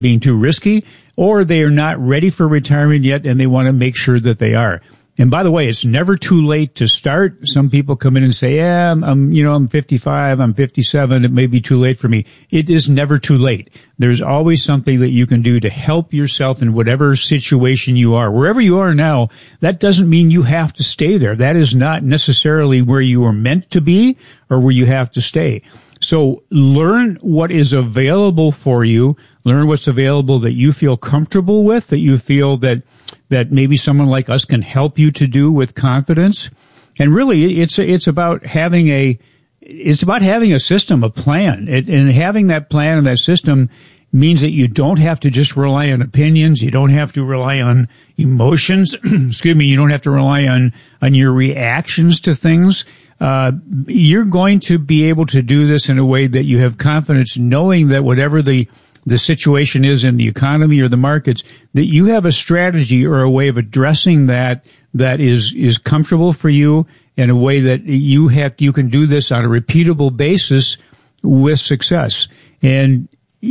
being too risky, or they are not ready for retirement yet and they want to make sure that they are. And by the way, it's never too late to start. Some people come in and say, yeah, I'm 55, I'm 57, it may be too late for me. It is never too late. There's always something that you can do to help yourself in whatever situation you are. Wherever you are now, that doesn't mean you have to stay there. That is not necessarily where you are meant to be or where you have to stay. So learn what is available for you. Learn what's available that you feel comfortable with, that you feel that maybe someone like us can help you to do with confidence. And really, it's about having a system, a plan. And having that plan and that system means that you don't have to just rely on opinions. You don't have to rely on emotions. Excuse me. You don't have to rely on your reactions to things. You're going to be able to do this in a way that you have confidence, knowing that whatever the situation is in the economy or the markets, that you have a strategy or a way of addressing that is comfortable for you in a way that you can do this on a repeatable basis with success. And,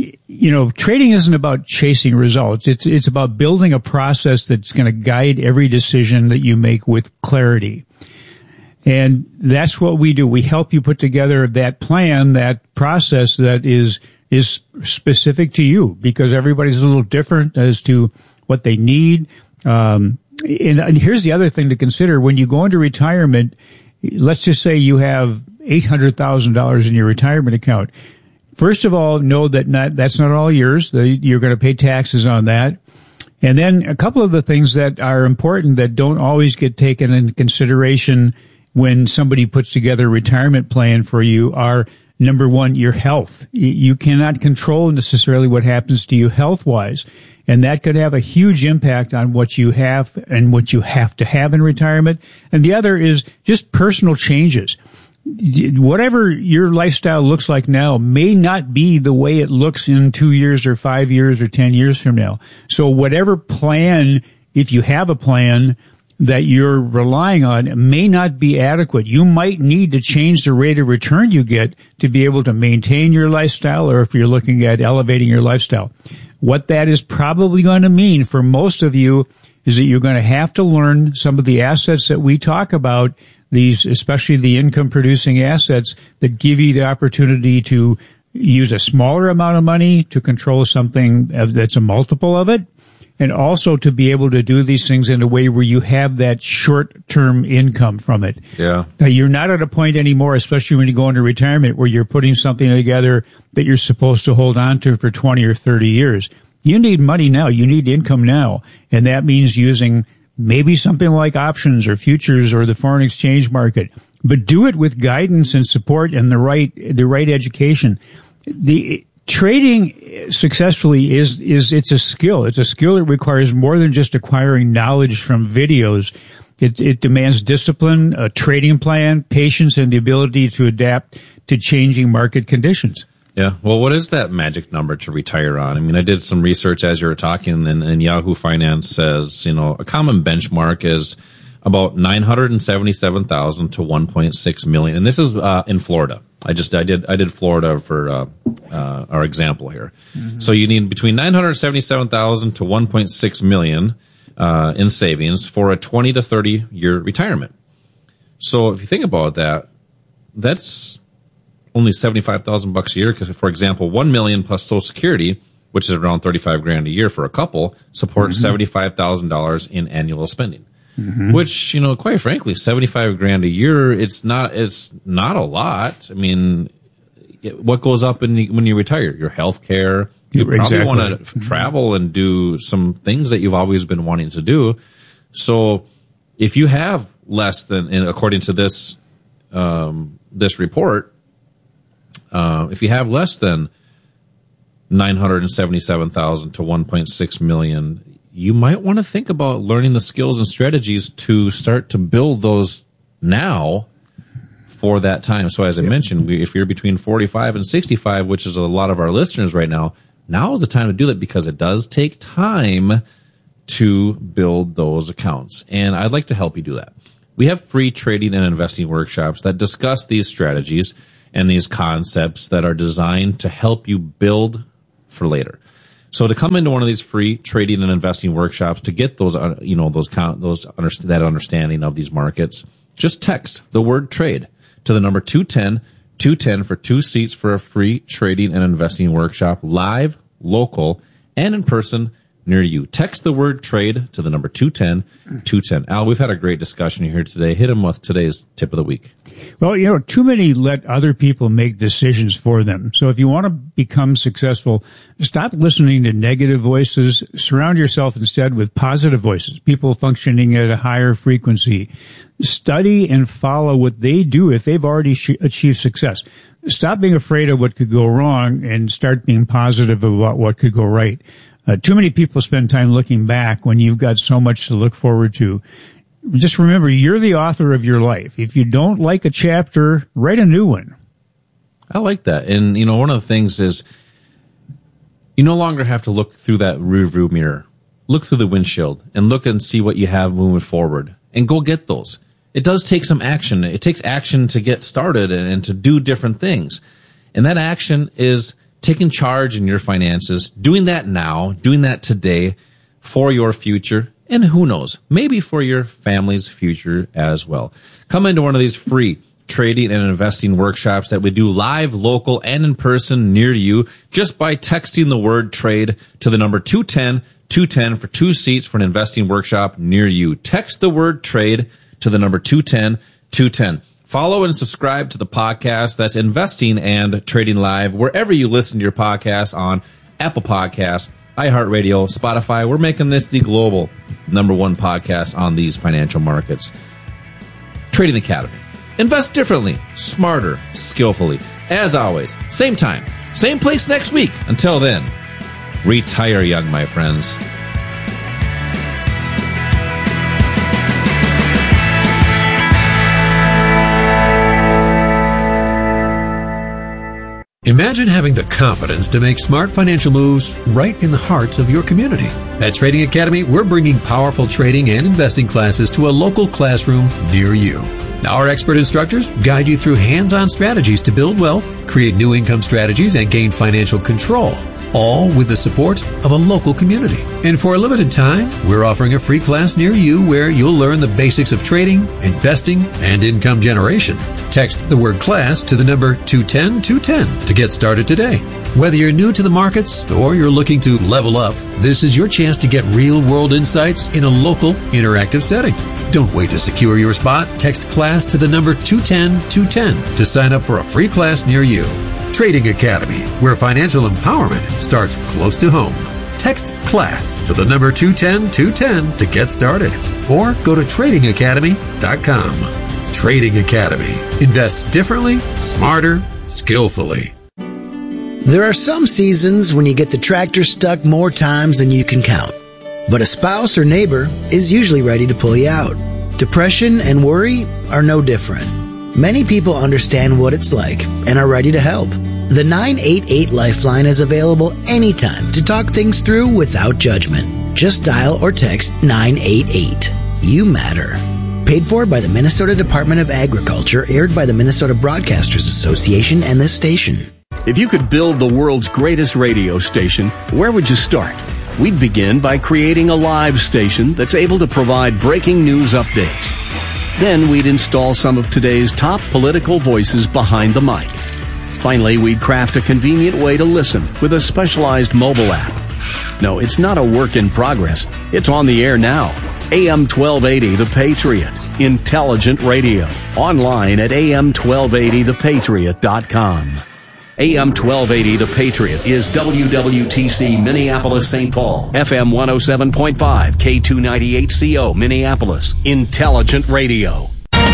trading isn't about chasing results. It's about building a process that's going to guide every decision that you make with clarity. And that's what we do. We help you put together that plan, that process that is specific to you, because everybody's a little different as to what they need. And here's the other thing to consider. When you go into retirement, let's just say you have $800,000 in your retirement account. First of all, know that that's not all yours. You're going to pay taxes on that. And then a couple of the things that are important that don't always get taken into consideration when somebody puts together a retirement plan for you are, number one, your health. You cannot control necessarily what happens to you health-wise, and that could have a huge impact on what you have and what you have to have in retirement. And the other is just personal changes. Whatever your lifestyle looks like now may not be the way it looks in 2 years or 5 years or 10 years from now. So whatever plan, if you have a plan that you're relying on, may not be adequate. You might need to change the rate of return you get to be able to maintain your lifestyle, or if you're looking at elevating your lifestyle. What that is probably going to mean for most of you is that you're going to have to learn some of the assets that we talk about, these, especially the income producing assets that give you the opportunity to use a smaller amount of money to control something that's a multiple of it. And also to be able to do these things in a way where you have that short-term income from it. Yeah. Now, you're not at a point anymore, especially when you go into retirement, where you're putting something together that you're supposed to hold on to for 20 or 30 years. You need money now. You need income now. And that means using maybe something like options or futures or the foreign exchange market. But do it with guidance and support and the right education. Trading successfully it's a skill. It's a skill that requires more than just acquiring knowledge from videos. It demands discipline, a trading plan, patience, and the ability to adapt to changing market conditions. Yeah. Well, what is that magic number to retire on? I mean, I did some research as you were talking, and Yahoo Finance says, a common benchmark is about 977,000 to 1.6 million. And this is in Florida. I did Florida for our example here. Mm-hmm. So you need between 977,000 to 1.6 million in savings for a 20 to 30 year retirement. So if you think about that, that's only $75,000 a year. Because, for example, 1 million plus Social Security, which is around $35,000 a year for a couple, supports $75,000 in annual spending. Mm-hmm. Which, quite frankly, $75,000 a year, it's not a lot. I mean, what goes up when you retire? Your health care. You probably want to travel and do some things that you've always been wanting to do. So if you have less than, according to this report, if you have less than 977,000 to 1.6 million, you might want to think about learning the skills and strategies to start to build those now for that time. So as I mentioned, if you're between 45 and 65, which is a lot of our listeners right now is the time to do that, because it does take time to build those accounts. And I'd like to help you do that. We have free trading and investing workshops that discuss these strategies and these concepts that are designed to help you build for later. So to come into one of these free trading and investing workshops to get those, that understanding of these markets, just text the word trade to the number 210 for 2 seats for a free trading and investing workshop, live, local, and in person near you. Text the word trade to the number 210. Al, we've had a great discussion here today. Hit him with today's tip of the week. Well, too many let other people make decisions for them. So if you want to become successful, stop listening to negative voices. Surround yourself instead with positive voices, people functioning at a higher frequency. Study and follow what they do if they've already achieved success. Stop being afraid of what could go wrong and start being positive about what could go right. Too many people spend time looking back when you've got so much to look forward to. Just remember, you're the author of your life. If you don't like a chapter, write a new one. I like that. And, one of the things is you no longer have to look through that rearview mirror. Look through the windshield and look and see what you have moving forward and go get those. It does take some action. It takes action to get started and to do different things. And that action is taking charge in your finances, doing that now, doing that today for your future, and who knows, maybe for your family's future as well. Come into one of these free trading and investing workshops that we do live, local, and in person near you just by texting the word trade to the number 210 for 2 seats for an investing workshop near you. Text the word trade to the number 210. Follow and subscribe to the podcast. That's Investing and Trading Live, wherever you listen to your podcasts, on Apple Podcasts, iHeartRadio, Spotify. We're making this the global #1 podcast on these financial markets. Trading Academy. Invest differently, smarter, skillfully. As always, same time, same place next week. Until then, retire young, my friends. Imagine having the confidence to make smart financial moves right in the heart of your community. At Trading Academy, we're bringing powerful trading and investing classes to a local classroom near you. Our expert instructors guide you through hands-on strategies to build wealth, create new income strategies, and gain financial control, all with the support of a local community. And for a limited time, we're offering a free class near you where you'll learn the basics of trading, investing, and income generation. Text the word class to the number 210 to get started today. Whether you're new to the markets or you're looking to level up, this is your chance to get real-world insights in a local, interactive setting. Don't wait to secure your spot. Text class to the number 210 to sign up for a free class near you. Trading Academy, where financial empowerment starts close to home. Text class to the number 210 to get started. Or go to tradingacademy.com. Trading Academy. Invest differently, smarter, skillfully. There are some seasons when you get the tractor stuck more times than you can count. But a spouse or neighbor is usually ready to pull you out. Depression and worry are no different. Many people understand what it's like and are ready to help. The 988 Lifeline is available anytime to talk things through without judgment. Just dial or text 988. You matter. Paid for by the Minnesota Department of Agriculture, aired by the Minnesota Broadcasters Association and this station. If you could build the world's greatest radio station, where would you start? We'd begin by creating a live station that's able to provide breaking news updates. Then we'd install some of today's top political voices behind the mic. Finally, we'd craft a convenient way to listen with a specialized mobile app. No, it's not a work in progress. It's on the air now. AM 1280 The Patriot. Intelligent radio. Online at am1280thepatriot.com. AM 1280 The Patriot is WWTC Minneapolis St. Paul, FM 107.5, K298CO Minneapolis, Intelligent Radio.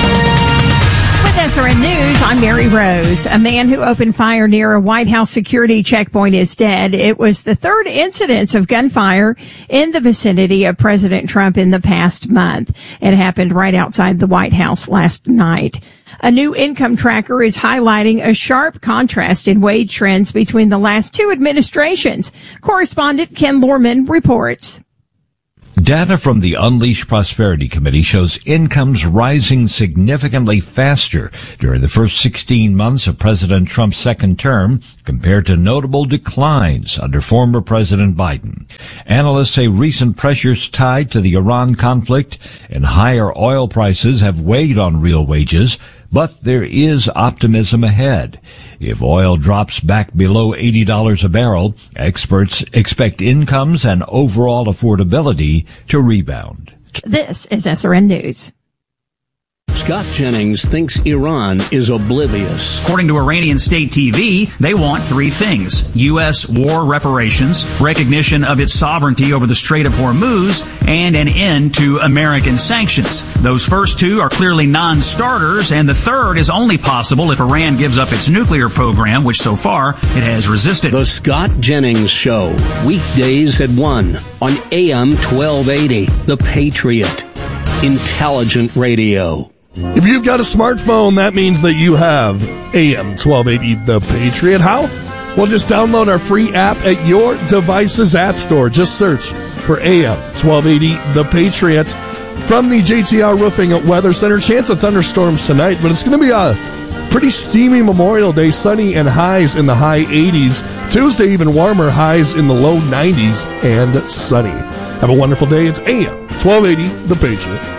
With SRN News, I'm Mary Rose. A man who opened fire near a White House security checkpoint is dead. It was the third incidence of gunfire in the vicinity of President Trump in the past month. It happened right outside the White House last night. A new income tracker is highlighting a sharp contrast in wage trends between the last two administrations. Correspondent Ken Lorman reports. Data from the Unleash Prosperity Committee shows incomes rising significantly faster during the first 16 months of President Trump's second term compared to notable declines under former President Biden. Analysts say recent pressures tied to the Iran conflict and higher oil prices have weighed on real wages, but there is optimism ahead. If oil drops back below $80 a barrel, experts expect incomes and overall affordability to rebound. This is SRN News. Scott Jennings thinks Iran is oblivious. According to Iranian state TV, they want three things: U.S. war reparations, recognition of its sovereignty over the Strait of Hormuz, and an end to American sanctions. Those first two are clearly non-starters, and the third is only possible if Iran gives up its nuclear program, which so far it has resisted. The Scott Jennings Show, weekdays at 1 on AM 1280, The Patriot. Intelligent radio. If you've got a smartphone, that means that you have AM 1280 The Patriot. How? Well, just download our free app at your device's app store. Just search for AM 1280 The Patriot. From the JTR Roofing Weather Center, chance of thunderstorms tonight, but it's going to be a pretty steamy Memorial Day, sunny and highs in the high 80s. Tuesday, even warmer, highs in the low 90s and sunny. Have a wonderful day. It's AM 1280 The Patriot.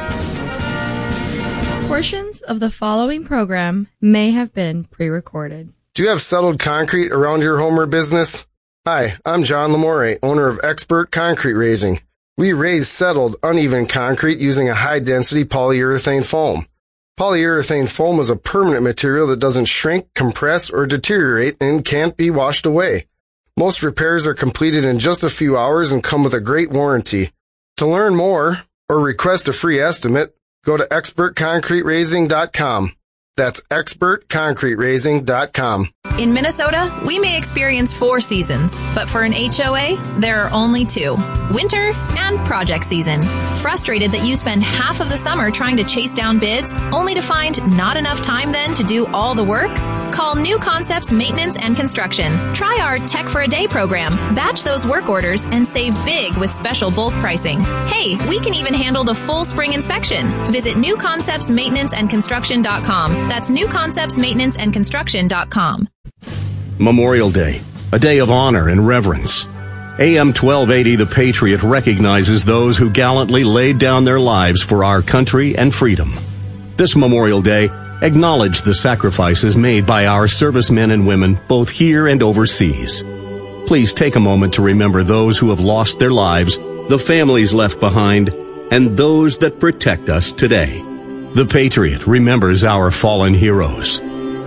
Portions of the following program may have been pre-recorded. Do you have settled concrete around your home or business? Hi, I'm John Lamore, owner of Expert Concrete Raising. We raise settled, uneven concrete using a high-density polyurethane foam. Polyurethane foam is a permanent material that doesn't shrink, compress, or deteriorate and can't be washed away. Most repairs are completed in just a few hours and come with a great warranty. To learn more or request a free estimate, go to expertconcreteraising.com. That's expertconcreteraising.com. In Minnesota, we may experience 4 seasons, but for an HOA, there are only 2. Winter and project season. Frustrated that you spend half of the summer trying to chase down bids, only to find not enough time then to do all the work? Call New Concepts Maintenance and Construction. Try our Tech for a Day program. Batch those work orders and save big with special bulk pricing. Hey, we can even handle the full spring inspection. Visit newconceptsmaintenanceandconstruction.com. That's newconceptsmaintenanceandconstruction.com. Memorial Day, a day of honor and reverence. AM 1280 The Patriot recognizes those who gallantly laid down their lives for our country and freedom. This Memorial Day, acknowledge the sacrifices made by our servicemen and women both here and overseas. Please take a moment to remember those who have lost their lives, the families left behind, and those that protect us today. The Patriot remembers our fallen heroes.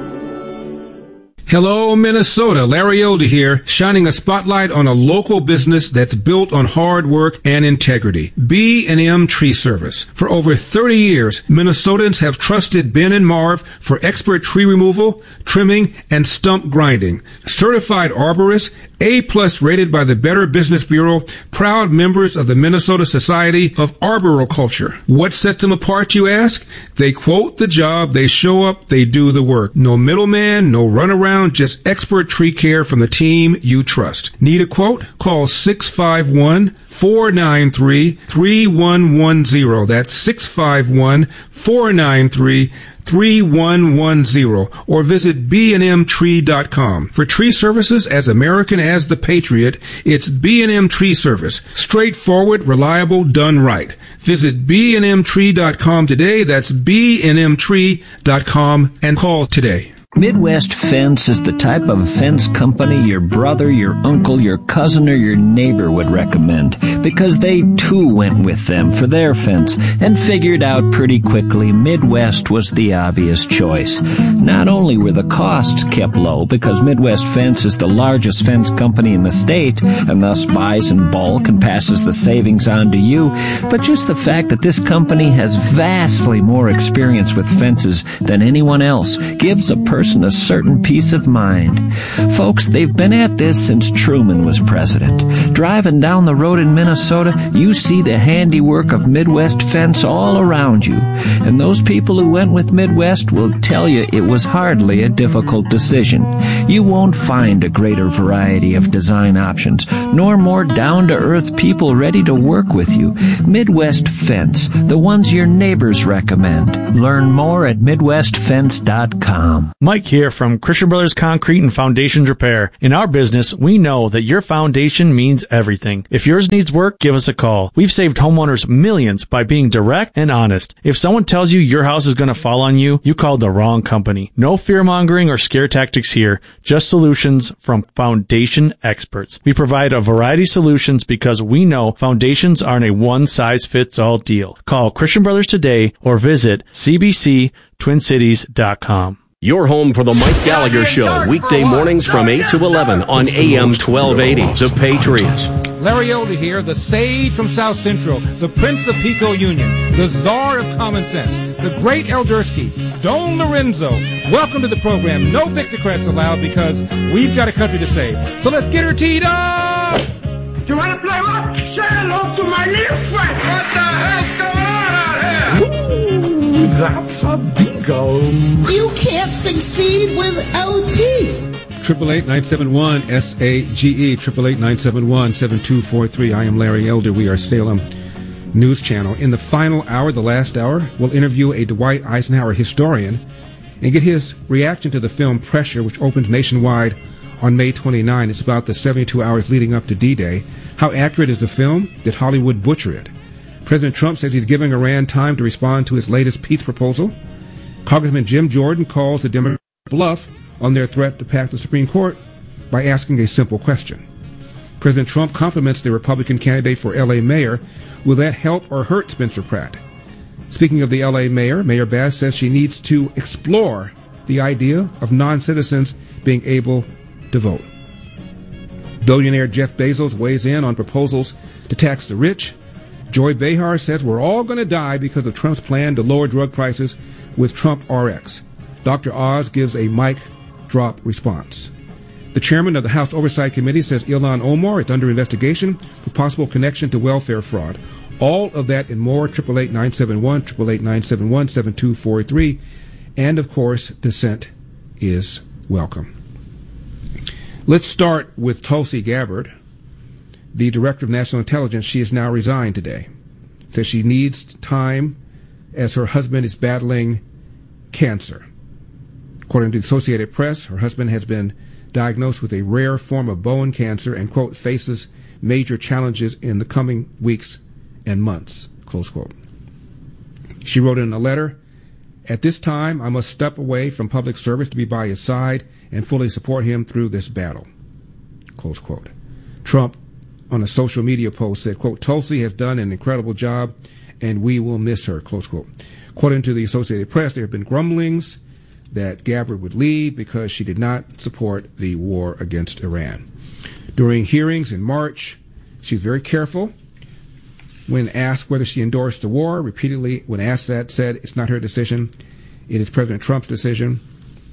Hello, Minnesota. Larry Elder here, shining a spotlight on a local business that's built on hard work and integrity. B&M Tree Service. For over 30 years, Minnesotans have trusted Ben and Marv for expert tree removal, trimming, and stump grinding. Certified arborists, A+ rated by the Better Business Bureau, proud members of the Minnesota Society of Arboriculture. What sets them apart, you ask? They quote the job, they show up, they do the work. No middleman, no runaround, just expert tree care from the team you trust. Need a quote? Call 651-493-3110. That's 651-493-3110, or visit bnmtree.com. For tree services as American as the Patriot, it's B&M Tree Service. Straightforward, reliable, done right. Visit bnmtree.com today. That's bnmtree.com, and call today. Midwest Fence is the type of fence company your brother, your uncle, your cousin, or your neighbor would recommend, because they too went with them for their fence and figured out pretty quickly Midwest was the obvious choice. Not only were the costs kept low, because Midwest Fence is the largest fence company in the state and thus buys in bulk and passes the savings on to you, but just the fact that this company has vastly more experience with fences than anyone else gives a person person a certain peace of mind. Folks, they've been at this since Truman was president. Driving down the road in Minnesota, you see the handiwork of Midwest Fence all around you. And those people who went with Midwest will tell you it was hardly a difficult decision. You won't find a greater variety of design options, nor more down-to-earth people ready to work with you. Midwest Fence, the ones your neighbors recommend. Learn more at MidwestFence.com. Mike here from Christian Brothers Concrete and Foundations Repair. In our business, we know that your foundation means everything. If yours needs work, give us a call. We've saved homeowners millions by being direct and honest. If someone tells you your house is going to fall on you, you called the wrong company. No fear-mongering or scare tactics here, just solutions from foundation experts. We provide a variety of solutions because we know foundations aren't a one-size-fits-all deal. Call Christian Brothers today or visit cbctwincities.com. Your home for the Mike Gallagher Show, weekday mornings from 8 to 11 on AM 1280, The Patriot. Larry Elder here, the sage from South Central, the Prince of Pico Union, the Czar of Common Sense, the great Eldersky, Don Lorenzo. Welcome to the program. No Victocrats allowed because we've got a country to save. So let's get her teed up! You want to play what? Say hello to my little friend. What the hell's going on out here? Ooh, that's a bingo. You can't succeed without teeth. 888-971-SAGE, 888-971-7243. I am Larry Elder. We are Salem News Channel. In the final hour, the last hour, we'll interview a Dwight Eisenhower historian and get his reaction to the film Pressure, which opens nationwide on May 29. It's about the 72 hours leading up to D-Day. How accurate is the film? Did Hollywood butcher it? President Trump says he's giving Iran time to respond to his latest peace proposal. Congressman Jim Jordan calls the Democrats bluff on their threat to pack the Supreme Court by asking a simple question. President Trump compliments the Republican candidate for L.A. mayor. Will that help or hurt Spencer Pratt? Speaking of the L.A. mayor, Mayor Bass says she needs to explore the idea of non-citizens being able to vote. Billionaire Jeff Bezos weighs in on proposals to tax the rich. Joy Behar says we're all going to die because of Trump's plan to lower drug prices with Trump RX. Dr. Oz gives a mic drop response. The chairman of the House Oversight Committee says Ilhan Omar is under investigation for possible connection to welfare fraud. All of that and more, 888-971, 888-971-7243. And, of course, dissent is welcome. Let's start with Tulsi Gabbard, the Director of National Intelligence. She has now resigned today. Says she needs time as her husband is battling cancer. According to the Associated Press, her husband has been diagnosed with a rare form of bone cancer and, quote, faces major challenges in the coming weeks and months, close quote. She wrote in a letter, "At this time, I must step away from public service to be by his side and fully support him through this battle," close quote. Trump, on a social media post, said, quote, "Tulsi has done an incredible job and we will miss her," close quote. According to the Associated Press, there have been grumblings that Gabbard would leave because she did not support the war against Iran. During hearings in March, she was very careful. When asked whether she endorsed the war, repeatedly, when asked that, said it's not her decision, it is President Trump's decision.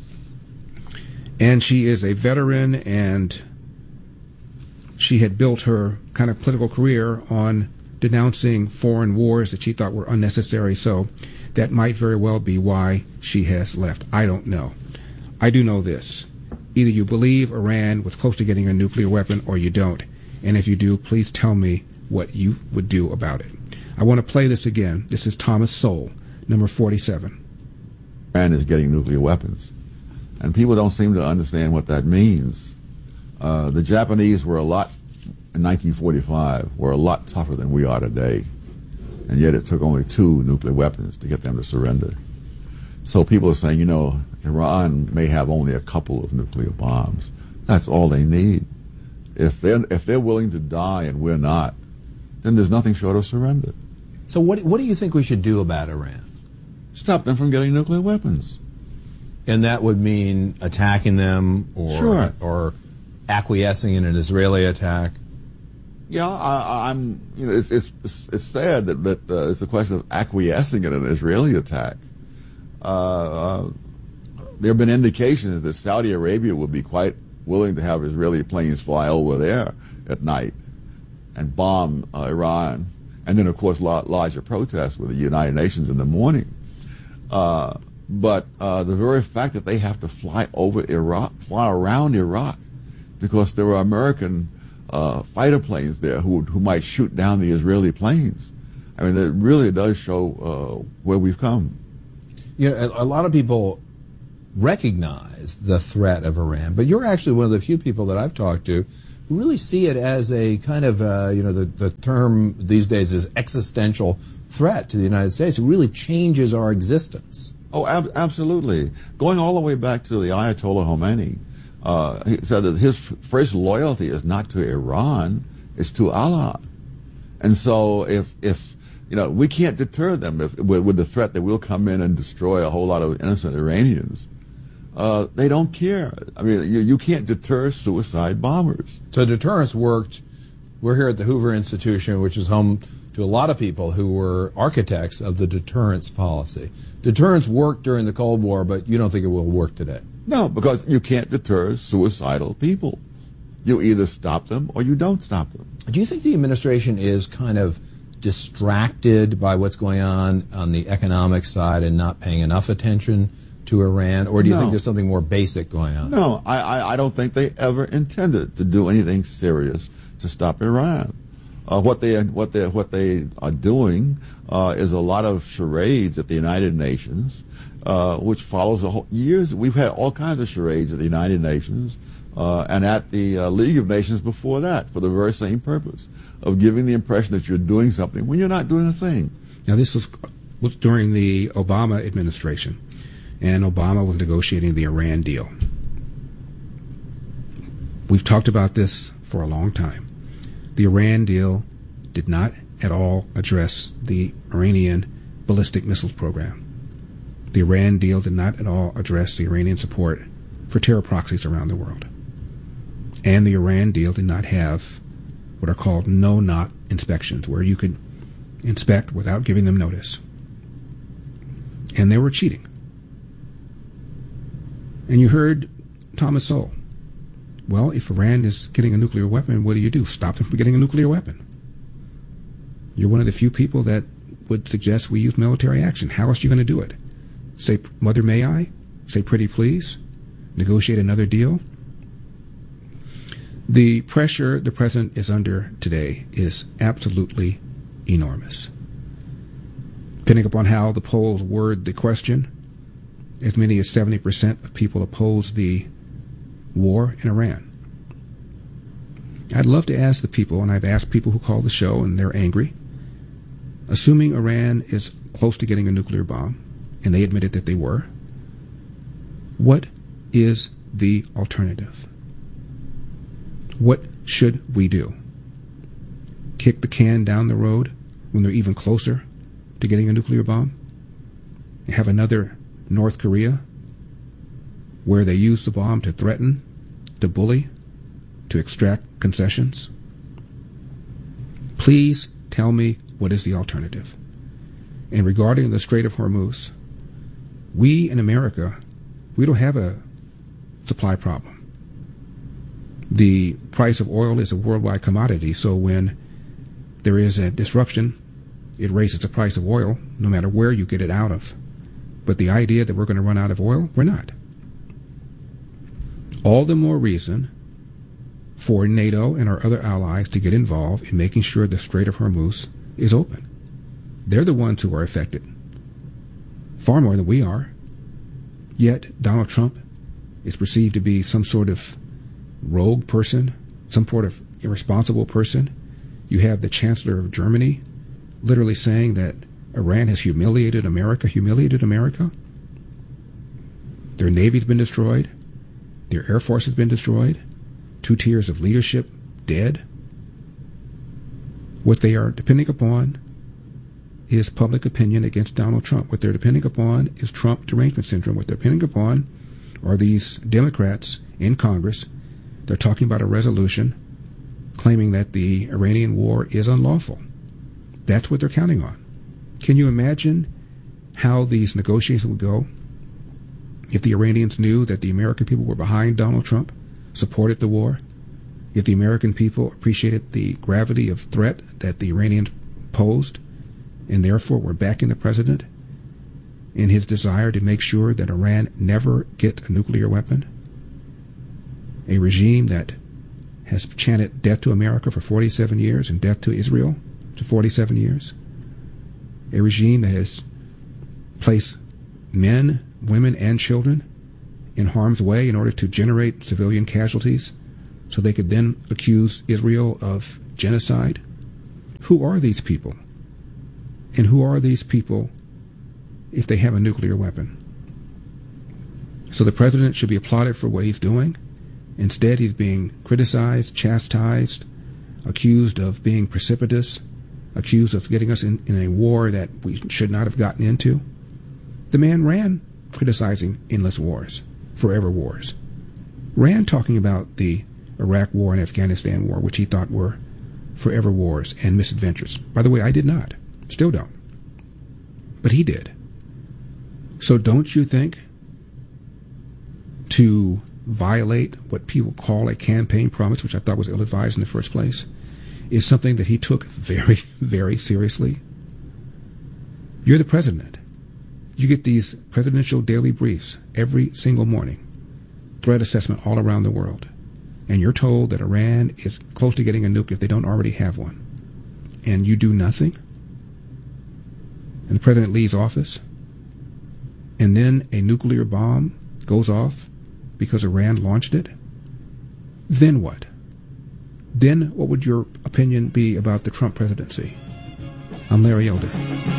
And she is a veteran, and she had built her kind of political career on denouncing foreign wars that she thought were unnecessary. So that might very well be why she has left. I don't know. I do know this. Either you believe Iran was close to getting a nuclear weapon or you don't. And if you do, please tell me what you would do about it. I want to play this again. This is Thomas Sowell, number 47. Iran is getting nuclear weapons. And people don't seem to understand what that means. The Japanese were in 1945, were a lot tougher than we are today. And yet it took only 2 nuclear weapons to get them to surrender. So people are saying, Iran may have only a couple of nuclear bombs. That's all they need. If they're willing to die and we're not, then there's nothing short of surrender. So what do you think we should do about Iran? Stop them from getting nuclear weapons. And that would mean attacking them or acquiescing in an Israeli attack? Yeah, it's sad that it's a question of acquiescing in an Israeli attack. there have been indications that Saudi Arabia would be quite willing to have Israeli planes fly over there at night and bomb Iran. And then, of course, larger protests with the United Nations in the morning. But the very fact that they have to fly over Iraq, fly around Iraq, because there are American fighter planes there who might shoot down the Israeli planes. I mean, it really does show where we've come. You know, a lot of people recognize the threat of Iran, but you're actually one of the few people that I've talked to who really see it as a kind of, the term these days is existential threat to the United States. It really changes our existence. Oh, absolutely. Going all the way back to the Ayatollah Khomeini, he said that his first loyalty is not to Iran, it's to Allah. And so if we can't deter them with the threat that we'll come in and destroy a whole lot of innocent Iranians. They don't care. I mean, you can't deter suicide bombers. So deterrence worked. We're here at the Hoover Institution, which is home to a lot of people who were architects of the deterrence policy. Deterrence worked during the Cold War, but you don't think it will work today? No, because you can't deter suicidal people. You either stop them or you don't stop them. Do you think the administration is kind of distracted by what's going on the economic side and not paying enough attention to Iran, or do you think there's something more basic going on? No, I don't think they ever intended to do anything serious to stop Iran. What they are doing is a lot of charades at the United Nations, which follows a whole years. We've had all kinds of charades at the United Nations and at the League of Nations before that, for the very same purpose of giving the impression that you're doing something when you're not doing a thing. Now, this was during the Obama administration, and Obama was negotiating the Iran deal. We've talked about this for a long time. The Iran deal did not at all address the Iranian ballistic missiles program. The Iran deal did not at all address the Iranian support for terror proxies around the world. And the Iran deal did not have what are called no-knock inspections, where you could inspect without giving them notice. And they were cheating. And you heard Thomas Sowell. Well, if Iran is getting a nuclear weapon, what do? Stop them from getting a nuclear weapon. You're one of the few people that would suggest we use military action. How else are you going to do it? Say, Mother, may I? Say, pretty please? Negotiate another deal? The pressure the president is under today is absolutely enormous. Depending upon how the polls word the question, as many as 70% of people oppose the war in Iran. I'd love to ask the people, and I've asked people who call the show and they're angry, assuming Iran is close to getting a nuclear bomb, and they admitted that they were, what is the alternative? What should we do? Kick the can down the road when they're even closer to getting a nuclear bomb? And have another North Korea where they use the bomb to threaten, to bully, to extract concessions? Please tell me what is the alternative. And regarding the Strait of Hormuz, we in America, we don't have a supply problem. The price of oil is a worldwide commodity, so when there is a disruption, it raises the price of oil, no matter where you get it out of. But the idea that we're going to run out of oil, we're not. All the more reason for NATO and our other allies to get involved in making sure the Strait of Hormuz is open. They're the ones who are affected, far more than we are. Yet Donald Trump is perceived to be some sort of rogue person, some sort of irresponsible person. You have the Chancellor of Germany literally saying that Iran has humiliated America. Their Navy's been destroyed. Their Air Force has been destroyed. 2 tiers of leadership dead. What they are depending upon is public opinion against Donald Trump. What they're depending upon is Trump derangement syndrome. What they're depending upon are these Democrats in Congress. They're talking about a resolution claiming that the Iranian war is unlawful. That's what they're counting on. Can you imagine how these negotiations would go If the Iranians knew that the American people were behind Donald Trump, supported the war, if the American people appreciated the gravity of threat that the Iranians posed, and therefore were backing the president in his desire to make sure that Iran never gets a nuclear weapon, a regime that has chanted death to America for 47 years and death to Israel for 47 years, a regime that has placed men, women, and children in harm's way in order to generate civilian casualties so they could then accuse Israel of genocide. Who are these people? And who are these people if they have a nuclear weapon? So the president should be applauded for what he's doing. Instead, he's being criticized, chastised, accused of being precipitous, accused of getting us in a war that we should not have gotten into. The man ran criticizing endless wars, forever wars. Ran talking about the Iraq war and Afghanistan war, which he thought were forever wars and misadventures. By the way, I did not. Still don't. But he did. So don't you think to violate what people call a campaign promise, which I thought was ill-advised in the first place, is something that he took very, very seriously? You're the president. You get these presidential daily briefs every single morning, threat assessment all around the world, and you're told that Iran is close to getting a nuke if they don't already have one, and you do nothing, and the president leaves office, and then a nuclear bomb goes off because Iran launched it, then what? Then what would your opinion be about the Trump presidency? I'm Larry Elder.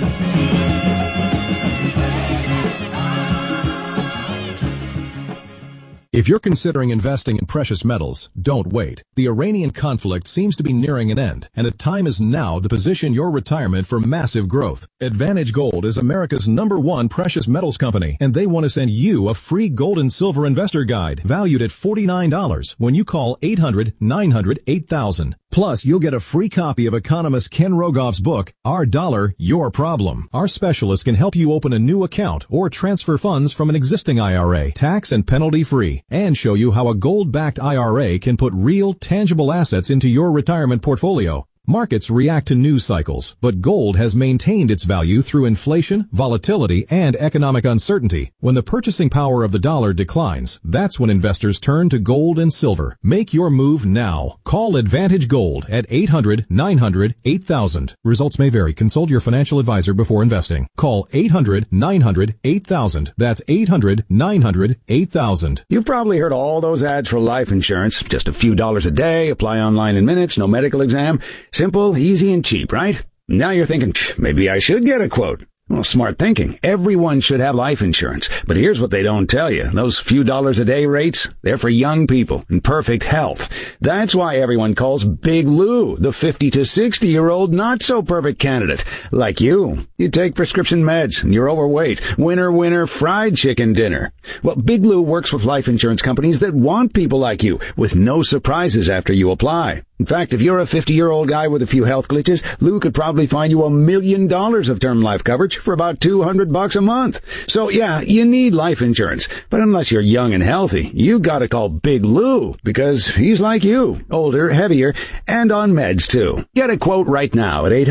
If you're considering investing in precious metals, don't wait. The Iranian conflict seems to be nearing an end, and the time is now to position your retirement for massive growth. Advantage Gold is America's #1 precious metals company, and they want to send you a free gold and silver investor guide valued at $49 when you call 800-900-8000. Plus, you'll get a free copy of economist Ken Rogoff's book, Our Dollar, Your Problem. Our specialists can help you open a new account or transfer funds from an existing IRA, tax and penalty free, and show you how a gold-backed IRA can put real, tangible assets into your retirement portfolio. Markets react to news cycles, but gold has maintained its value through inflation, volatility, and economic uncertainty. When the purchasing power of the dollar declines, that's when investors turn to gold and silver. Make your move now. Call Advantage Gold at 800-900-8000. Results may vary. Consult your financial advisor before investing. Call 800-900-8000. That's 800-900-8000. You've probably heard all those ads for life insurance. Just a few dollars a day, apply online in minutes, no medical exam. Simple, easy, and cheap, right? Now you're thinking, maybe I should get a quote. Well, smart thinking. Everyone should have life insurance. But here's what they don't tell you. Those few dollars a day rates, they're for young people in perfect health. That's why everyone calls Big Lou the 50 to 60-year-old not-so-perfect candidate. Like you. You take prescription meds and you're overweight. Winner, fried chicken dinner. Well, Big Lou works with life insurance companies that want people like you with no surprises after you apply. In fact, if you're a 50-year-old guy with a few health glitches, Lou could probably find you $1 million of term life coverage for about $200 a month. So yeah, you need life insurance. But unless you're young and healthy, you gotta call Big Lou because he's like you, older, heavier, and on meds too. Get a quote right now at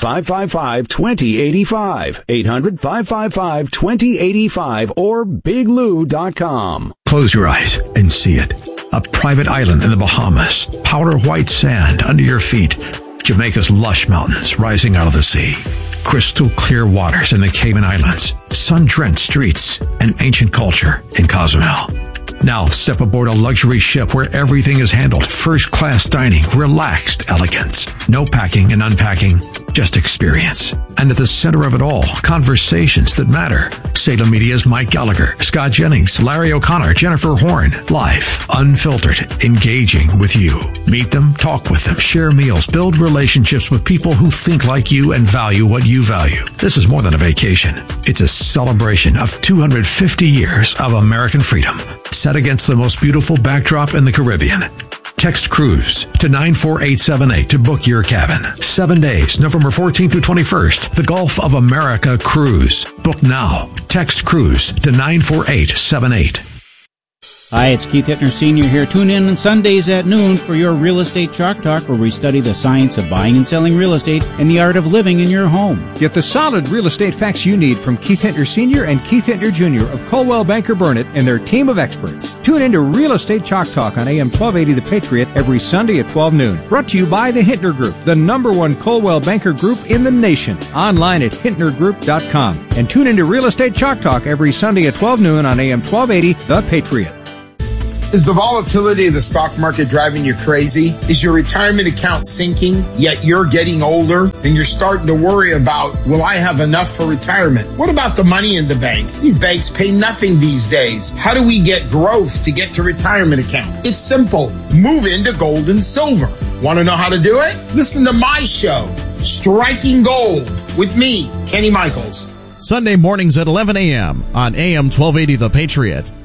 800-555-2085. 800-555-2085 or biglou.com. Close your eyes and see it. A private island in the Bahamas, powder white sand under your feet, Jamaica's lush mountains rising out of the sea, crystal clear waters in the Cayman Islands, sun-drenched streets, and ancient culture in Cozumel. Now step aboard a luxury ship where everything is handled, first-class dining, relaxed elegance, no packing and unpacking, just experience. And at the center of it all, conversations that matter. Salem Media's Mike Gallagher, Scott Jennings, Larry O'Connor, Jennifer Horn. Live, unfiltered, engaging with you. Meet them, talk with them, share meals, build relationships with people who think like you and value what you value. This is more than a vacation. It's a celebration of 250 years of American freedom, set against the most beautiful backdrop in the Caribbean. Text Cruise to 94878 to book your cabin. 7 days, November 14th through 21st. The Gulf of America Cruise. Book now. Text Cruise to 94878. Hi, it's Keith Hittner Sr. here. Tune in on Sundays at noon for your Real Estate Chalk Talk, where we study the science of buying and selling real estate and the art of living in your home. Get the solid real estate facts you need from Keith Hittner Sr. and Keith Hittner Jr. of Coldwell Banker Burnett and their team of experts. Tune into Real Estate Chalk Talk on AM 1280 The Patriot every Sunday at 12 noon. Brought to you by the Hittner Group, the #1 Coldwell Banker Group in the nation. Online at HittnerGroup.com. And tune into Real Estate Chalk Talk every Sunday at 12 noon on AM 1280 The Patriot. Is the volatility of the stock market driving you crazy? Is your retirement account sinking, yet you're getting older and you're starting to worry about, will I have enough for retirement? What about the money in the bank? These banks pay nothing these days. How do we get growth to get to retirement account? It's simple. Move into gold and silver. Want to know how to do it? Listen to my show, Striking Gold, with me, Kenny Michaels. Sunday mornings at 11 a.m. on AM 1280 The Patriot.